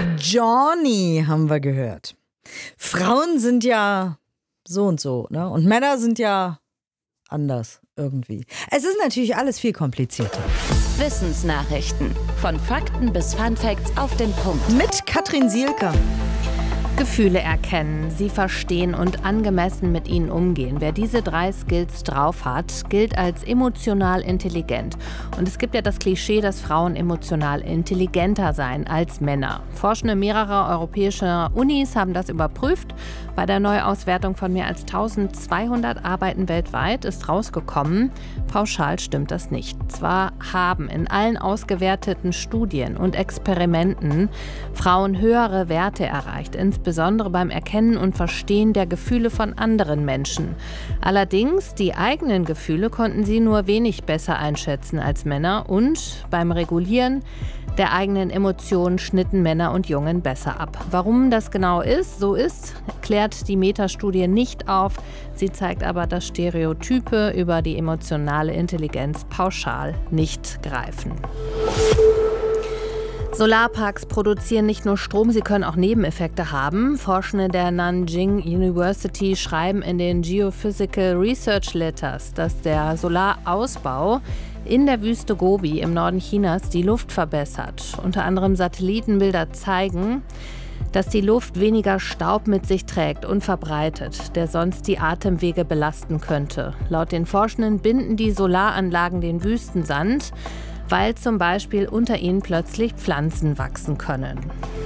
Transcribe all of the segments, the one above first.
Johnny haben wir gehört. Frauen sind ja so und so, ne? Und Männer sind ja anders irgendwie. Es ist natürlich alles viel komplizierter. Wissensnachrichten. Von Fakten bis Funfacts auf den Punkt. Mit Katrin Sielker. Gefühle erkennen, sie verstehen und angemessen mit ihnen umgehen. Wer diese 3 Skills drauf hat, gilt als emotional intelligent. Und es gibt ja das Klischee, dass Frauen emotional intelligenter seien als Männer. Forschende mehrerer europäischer Unis haben das überprüft. Bei der Neuauswertung von mehr als 1200 Arbeiten weltweit ist rausgekommen, pauschal stimmt das nicht. Zwar haben in allen ausgewerteten Studien und Experimenten Frauen höhere Werte erreicht, insbesondere beim Erkennen und Verstehen der Gefühle von anderen Menschen. Allerdings, die eigenen Gefühle konnten sie nur wenig besser einschätzen als Männer und beim Regulieren der eigenen Emotionen schnitten Männer und Jungen besser ab. Warum das genau so ist, klärt die Metastudie nicht auf. Sie zeigt aber, dass Stereotype über die emotionale Intelligenz pauschal nicht greifen. Solarparks produzieren nicht nur Strom, sie können auch Nebeneffekte haben. Forschende der Nanjing University schreiben in den Geophysical Research Letters, dass der Solarausbau in der Wüste Gobi im Norden Chinas die Luft verbessert. Unter anderem Satellitenbilder zeigen, dass die Luft weniger Staub mit sich trägt und verbreitet, der sonst die Atemwege belasten könnte. Laut den Forschenden binden die Solaranlagen den Wüstensand, weil zum Beispiel unter ihnen plötzlich Pflanzen wachsen können.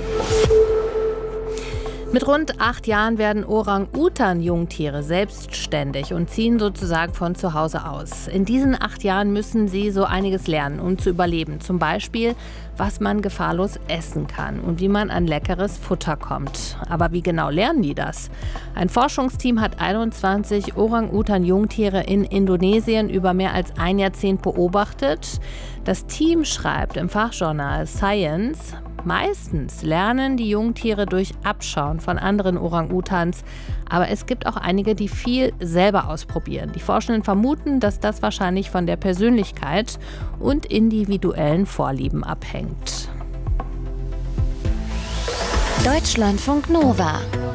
Mit rund 8 Jahren werden Orang-Utan-Jungtiere selbstständig und ziehen sozusagen von zu Hause aus. In diesen 8 Jahren müssen sie so einiges lernen, um zu überleben. Zum Beispiel, was man gefahrlos essen kann und wie man an leckeres Futter kommt. Aber wie genau lernen die das? Ein Forschungsteam hat 21 Orang-Utan-Jungtiere in Indonesien über mehr als ein Jahrzehnt beobachtet. Das Team schreibt im Fachjournal Science: Meistens lernen die Jungtiere durch Abschauen von anderen Orang-Utans, aber es gibt auch einige, die viel selber ausprobieren. Die Forschenden vermuten, dass das wahrscheinlich von der Persönlichkeit und individuellen Vorlieben abhängt. Deutschlandfunk Nova.